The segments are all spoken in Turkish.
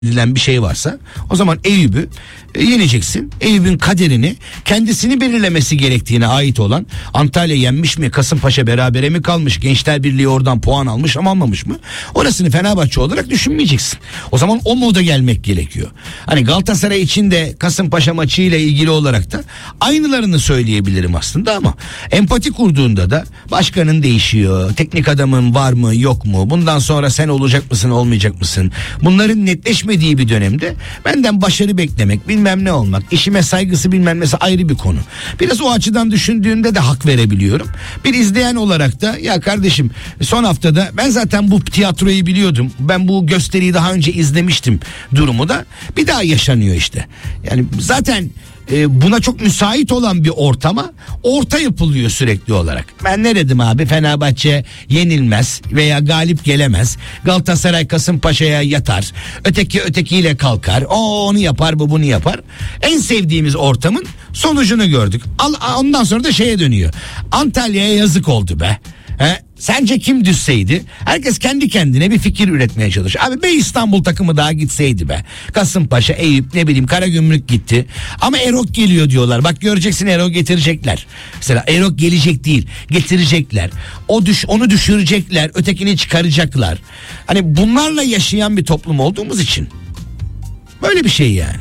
edilen bir şey varsa o zaman Eyüp'ü yeneceksin. Eyüp'ün kaderini kendisini belirlemesi gerektiğine ait olan Antalya yenmiş mi, Kasımpaşa berabere mi kalmış, Gençler Birliği oradan puan almış ama almamış mı? Orasını Fenerbahçe olarak düşünmeyeceksin. O zaman o moda gelmek gerekiyor. Hani Galatasaray için de Kasımpaşa maçı ile ilgili olarak da aynılarını söyleyebilirim aslında ama empati kurduğunda da başkanın değişiyor, teknik adamın var mı yok mu, bundan sonra sen olacak mısın olmayacak mısın, bunların netleşmediği bir dönemde benden başarı beklemek, bilmem ne olmak, işime saygısı bilmem nesi ayrı bir konu. Biraz o açıdan düşündüğünde de hak verebiliyorum. Bir izleyen olarak da ya kardeşim son haftada ben zaten bu tiyatroyu biliyordum, ben bu gösteriyi daha önce izlemiştim durumu da bir daha yaşanıyor işte. Yani zaten buna çok müsait olan bir orta yapılıyor sürekli olarak. Ben ne dedim abi, Fenerbahçe yenilmez veya galip gelemez. Galatasaray Kasımpaşa'ya yatar. Öteki ötekiyle kalkar. O onu yapar, bu bunu yapar. En sevdiğimiz ortamın sonucunu gördük. Ondan sonra da şeye dönüyor. Antalya'ya yazık oldu be. Sence kim düşseydi? Herkes kendi kendine bir fikir üretmeye çalışıyor. Abi be İstanbul takımı daha gitseydi be. Kasımpaşa, Eyüp, ne bileyim Karagümrük gitti. Ama Erok geliyor diyorlar. Bak göreceksin, Erok getirecekler. Mesela Erok gelecek değil, getirecekler. Onu düşürecekler, ötekini çıkaracaklar. Hani bunlarla yaşayan bir toplum olduğumuz için. Böyle bir şey yani.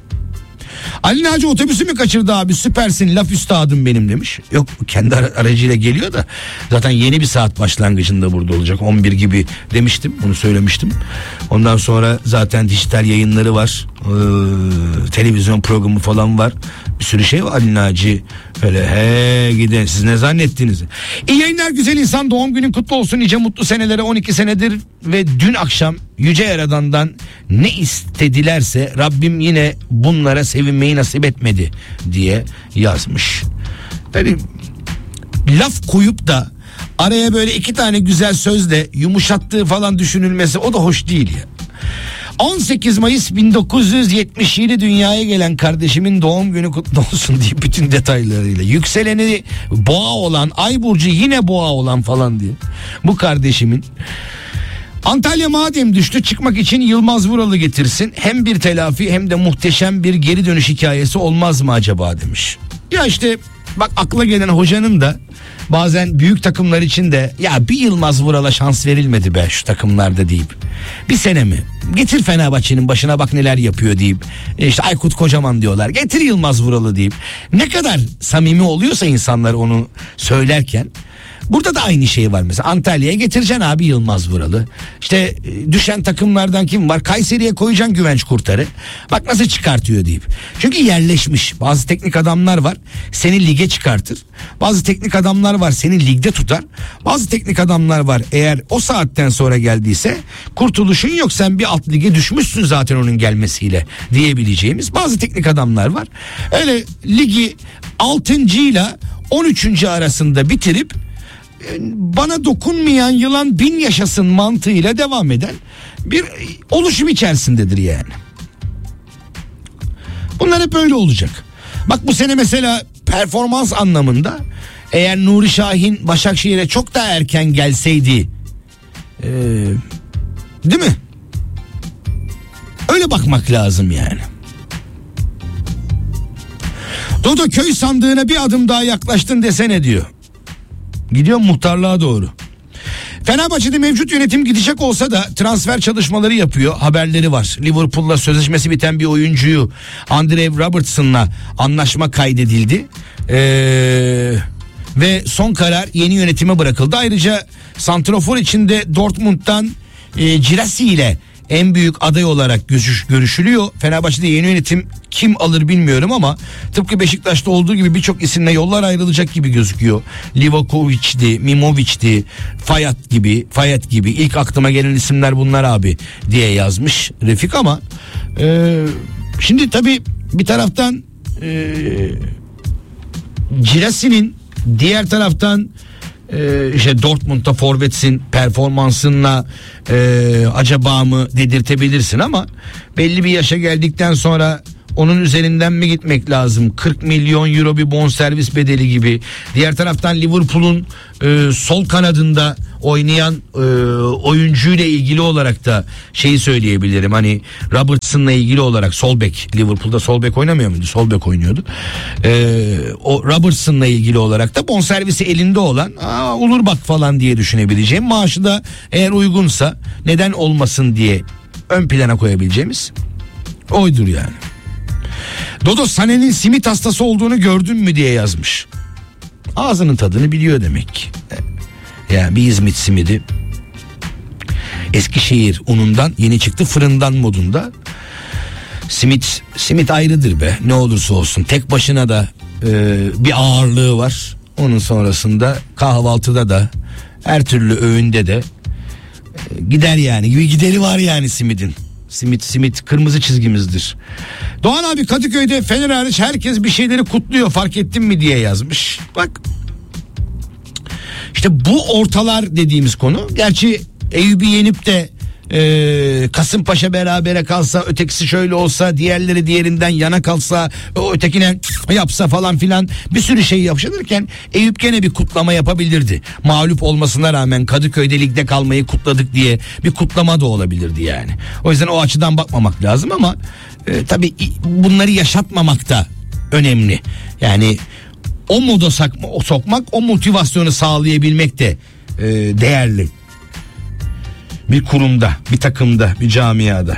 Ali Naci otobüsü mü kaçırdı abi, süpersin, laf üstadım benim demiş. Yok, kendi aracıyla geliyor da zaten yeni bir saat başlangıcında burada olacak, 11 gibi demiştim, bunu söylemiştim. Ondan sonra zaten dijital yayınları var, televizyon programı falan var, bir sürü şey var. Ali Naci öyle gidin, siz ne zannettiniz? İyi yayınlar güzel insan, doğum günün kutlu olsun, nice mutlu senelere. 12 senedir ve dün akşam Yüce Yaradan'dan ne istedilerse Rabbim yine bunlara sevinmeyi nasip etmedi diye yazmış. Yani laf koyup da araya böyle iki tane güzel sözle yumuşattığı falan düşünülmesi, o da hoş değil ya. 18 Mayıs 1977 dünyaya gelen kardeşimin doğum günü kutlu olsun diye bütün detaylarıyla. Yükseleni boğa olan, ay burcu yine boğa olan falan diye. Bu kardeşimin Antalya madem düştü, çıkmak için Yılmaz Vural'ı getirsin. Hem bir telafi hem de muhteşem bir geri dönüş hikayesi olmaz mı acaba demiş. Ya işte bak, akla gelen hocanın da bazen büyük takımlar için de ya bir Yılmaz Vural'a şans verilmedi be şu takımlarda deyip, bir sene mi getir Fenerbahçe'nin başına bak neler yapıyor deyip, işte Aykut Kocaman diyorlar, getir Yılmaz Vural'ı deyip, ne kadar samimi oluyorsa insanlar onu söylerken, burada da aynı şey var. Mesela Antalya'ya getireceksin abi Yılmaz Vural'ı. İşte düşen takımlardan kim var? Kayseri'ye koyacaksın Güvenç Kurtar'ı. Bak nasıl çıkartıyor deyip. Çünkü yerleşmiş. Bazı teknik adamlar var, seni lige çıkartır. Bazı teknik adamlar var, seni ligde tutar. Bazı teknik adamlar var, eğer o saatten sonra geldiyse kurtuluşun yok, sen bir alt lige düşmüşsün zaten onun gelmesiyle diyebileceğimiz bazı teknik adamlar var. Öyle ligi 6. ile 13. arasında bitirip bana dokunmayan yılan bin yaşasın mantığıyla devam eden bir oluşum içerisindedir yani. Bunlar hep böyle olacak. Bak bu sene mesela performans anlamında eğer Nuri Şahin Başakşehir'e çok daha erken gelseydi, değil mi? Öyle bakmak lazım yani. Dodo köy sandığına bir adım daha yaklaştın desene diyor. Gidiyor muhtarlığa doğru. Fenerbahçe'de mevcut yönetim gidecek olsa da transfer çalışmaları yapıyor, haberleri var. Liverpool'la sözleşmesi biten bir oyuncuyu Andre Robertson'la anlaşma kaydedildi. Ve son karar yeni yönetime bırakıldı. Ayrıca santrafor içinde Dortmund'dan Girassi ile en büyük aday olarak görüşülüyor. Fenerbahçe'de yeni yönetim kim alır bilmiyorum ama tıpkı Beşiktaş'ta olduğu gibi birçok isimle yollar ayrılacak gibi gözüküyor. Livakovic'di, Mimovic'di, Fayet gibi ilk aklıma gelen isimler bunlar abi diye yazmış Refik ama şimdi tabii bir taraftan Girassi'nin, diğer taraftan işte Dortmund'da forvetsin performansınla acaba mı dedirtebilirsin ama belli bir yaşa geldikten sonra Onun üzerinden mi gitmek lazım? 40 milyon euro bir bonservis bedeli gibi. Diğer taraftan Liverpool'un sol kanadında oynayan oyuncuyla ilgili olarak da şeyi söyleyebilirim. Hani Robertson'la ilgili olarak sol bek, Liverpool'da sol bek oynamıyor muydu? Sol bek oynuyordu. O Robertson'la ilgili olarak da bonservisi elinde olan olur bak falan diye düşünebileceğim. Maaşı da eğer uygunsa neden olmasın diye ön plana koyabileceğimiz oydur yani. Dodo, Sané'nin simit hastası olduğunu gördün mü diye yazmış. Ağzının tadını biliyor demek ki. Yani bir İzmit simidi Eskişehir unundan yeni çıktı, fırından modunda. Simit ayrıdır be, ne olursa olsun. Tek başına da bir ağırlığı var. Onun sonrasında kahvaltıda da her türlü öğünde de gider yani. Bir gideri var yani simidin. Simit kırmızı çizgimizdir. Doğan abi, Kadıköy'de Fener hariç herkes bir şeyleri kutluyor, fark ettin mi diye yazmış. Bak işte bu ortalar dediğimiz konu. Gerçi Eyüp'ü yenip de Kasımpaşa berabere kalsa, ötekisi şöyle olsa, diğerleri diğerinden yana kalsa, o ötekine yapsa falan filan, bir sürü şey yaşanırken Eyüp gene bir kutlama yapabilirdi. Mağlup olmasına rağmen Kadıköy'de ligde kalmayı kutladık diye bir kutlama da olabilirdi yani. O yüzden o açıdan bakmamak lazım ama tabii bunları yaşatmamak da önemli. Yani o moda sokmak, o motivasyonu sağlayabilmek de değerli. Bir kurumda, bir takımda, bir camiada.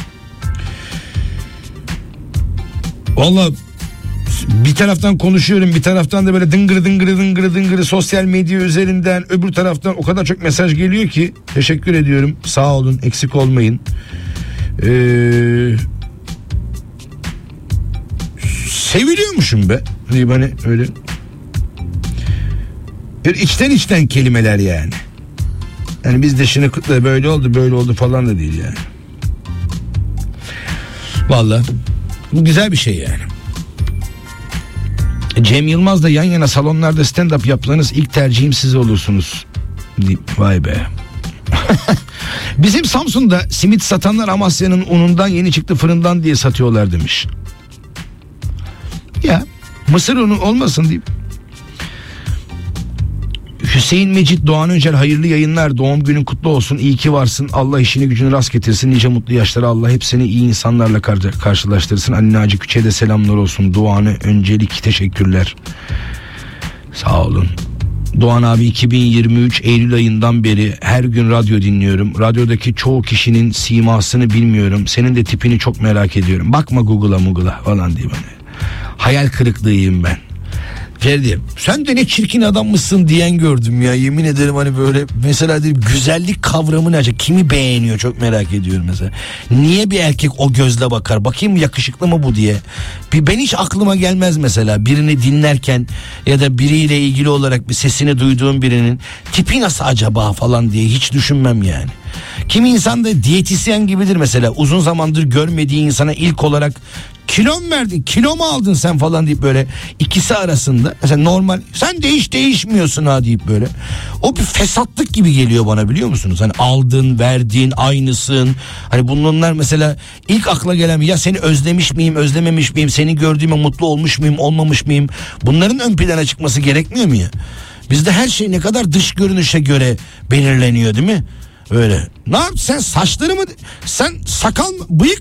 Vallahi bir taraftan konuşuyorum, bir taraftan da böyle dıngırı sosyal medya üzerinden, öbür taraftan o kadar çok mesaj geliyor ki teşekkür ediyorum. Sağ olun, eksik olmayın. Seviliyormuşum be. Hani öyle içten kelimeler yani. Yani biz de şimdi kutla böyle oldu falan da değil yani. Vallahi bu güzel bir şey yani. Cem Yılmaz'la yan yana salonlarda stand-up yapsanız ilk tercihim siz olursunuz. Vay be. Bizim Samsun'da simit satanlar Amasya'nın unundan yeni çıktı fırından diye satıyorlar demiş. Ya mısır unu olmasın deyip. Hüseyin Mecit Doğan Öncel, hayırlı yayınlar, doğum günün kutlu olsun, iyi ki varsın, Allah işini gücünü rast getirsin, nice mutlu yaşlara, Allah hepsini iyi insanlarla karşılaştırsın. Ali Naci Küçük'e de selamlar olsun. Doğan'ı öncelik teşekkürler, sağ olun. Doğan abi, 2023 Eylül ayından beri her gün radyo dinliyorum. Radyodaki çoğu kişinin simasını bilmiyorum. Senin de tipini çok merak ediyorum. Bakma Google'a falan diye bana. Hayal kırıklığıyım ben. Ferdi, sen de ne çirkin adammışsın diyen gördüm ya, yemin ederim. Hani böyle mesela güzellik kavramı ne acaba, kimi beğeniyor çok merak ediyorum mesela. Niye bir erkek o gözle bakar, bakayım yakışıklı mı bu diye. Ben hiç aklıma gelmez mesela birini dinlerken ya da biriyle ilgili olarak bir sesini duyduğum birinin tipi nasıl acaba falan diye hiç düşünmem yani. Kimi insan da diyetisyen gibidir mesela, uzun zamandır görmediği insana ilk olarak kilo mu verdin, kilo mu aldın sen falan deyip böyle ikisi arasında mesela normal, sen de hiç değişmiyorsun ha deyip böyle, o bir fesatlık gibi geliyor bana, biliyor musunuz? Hani aldın verdin aynısın, hani bunlar mesela ilk akla gelen, ya seni özlemiş miyim özlememiş miyim, seni gördüğüme mutlu olmuş muyum olmamış mıyım, bunların ön plana çıkması gerekmiyor mu ya? Bizde her şey ne kadar dış görünüşe göre belirleniyor değil mi? Öyle. Ne yap sen, saçları mı, sen sakal mı, bıyık,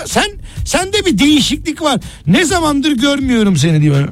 sende bir değişiklik var. Ne zamandır görmüyorum seni diyor.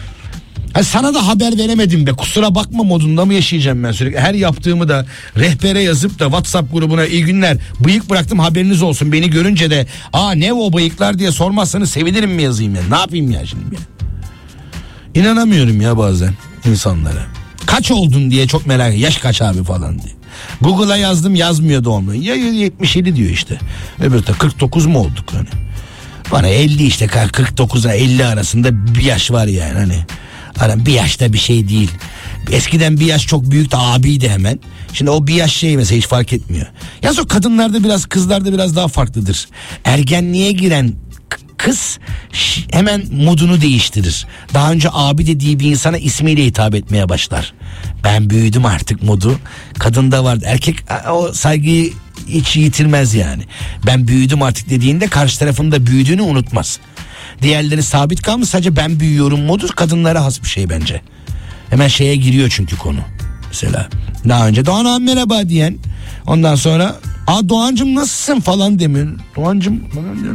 Sana da haber veremedim be, kusura bakma modunda mı yaşayacağım ben sürekli? Her yaptığımı da rehbere yazıp da WhatsApp grubuna iyi günler, bıyık bıraktım haberiniz olsun, beni görünce de ne o bıyıklar diye sormazsanız sevinirim mi yazayım ya? Ne yapayım ya şimdi ya? İnanamıyorum ya bazen insanlara. Kaç oldun diye çok merak ediyorum. Yaş kaç abi falan diye. Google'a yazdım, yazmıyor doğumlu. Ya 77 diyor işte. Öbür de 49 mu olduk hani? Bana 50 işte, 49'a 50 arasında bir yaş var yani hani. Hani bir yaşta bir şey değil. Eskiden bir yaş çok büyüktü, abiydi hemen. Şimdi o bir yaş şey mesela hiç fark etmiyor. Yalnız o kadınlarda biraz, kızlarda biraz daha farklıdır. Ergenliğe giren kız hemen modunu değiştirir. Daha önce abi dediği bir insana ismiyle hitap etmeye başlar. Ben büyüdüm artık modu. Kadında vardı. Erkek o saygıyı hiç yitirmez yani. Ben büyüdüm artık dediğinde karşı tarafın da büyüdüğünü unutmaz. Diğerleri sabit kalmış, sadece ben büyüyorum modu kadınlara has bir şey bence. Hemen şeye giriyor çünkü konu. Mesela daha önce Doğan abi merhaba diyen, ondan sonra Doğancım nasılsın falan demiyor. Doğancım